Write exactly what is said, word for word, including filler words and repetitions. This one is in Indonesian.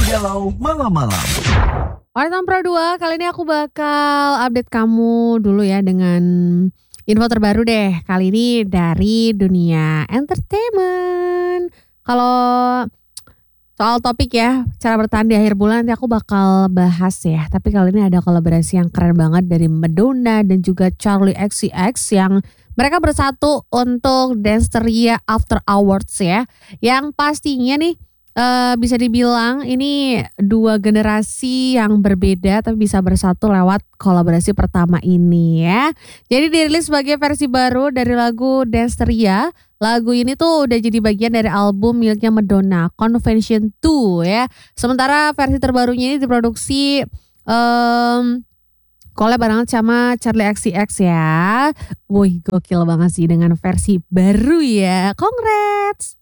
Galau Malam-Malam. Alright, Pro dua, kali ini aku bakal update kamu dulu ya dengan info terbaru deh. Kali ini dari dunia entertainment. Kalau soal topik ya, cara bertahan di akhir bulan nanti aku bakal bahas ya. Tapi kali ini ada kolaborasi yang keren banget dari Madonna dan juga Charlie X C X yang mereka bersatu untuk Dance-teria After Awards ya. Yang pastinya nih Uh, bisa dibilang ini dua generasi yang berbeda tapi bisa bersatu lewat kolaborasi pertama ini ya. Jadi dirilis sebagai versi baru dari lagu Dance-teria. Lagu ini tuh udah jadi bagian dari album miliknya Madonna, Convention dua ya. Sementara versi terbarunya ini diproduksi um, collab barengan sama Charlie X C X ya. Wih, gokil banget sih dengan versi baru ya. Congrats.